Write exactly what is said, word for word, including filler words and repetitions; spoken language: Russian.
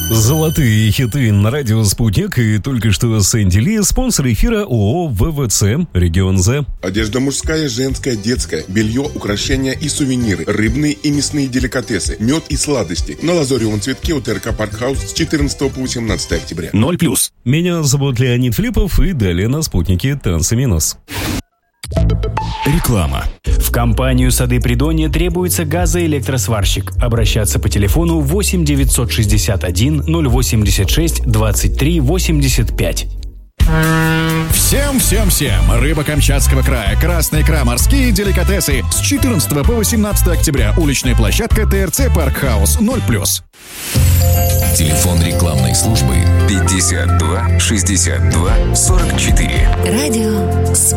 Золотые хиты на радио «Спутник» и только что Сэнди Ли, спонсор эфира ООО ВВЦ, регион З. Одежда мужская, женская, детская, белье, украшения и сувениры, рыбные и мясные деликатесы, мед и сладости. На Лазоревом цветке у ТРК Паркхаус с четырнадцатого по восемнадцатое октября. Ноль плюс. Меня зовут Леонид Филиппов, и далее на «Спутнике» танцы минус. Реклама. В компанию «Сады Придонья» требуется газоэлектросварщик. Обращаться по телефону восемь девятьсот шестьдесят один ноль восемьдесят шесть двадцать три восемьдесят пять. Всем-всем-всем! Рыба Камчатского края, красная икра, морские деликатесы. С четырнадцатого по восемнадцатое октября. Уличная площадка ТРЦ Паркхаус. Ноль плюс. Телефон рекламной службы пятьдесят два шестьдесят два сорок четыре. Радио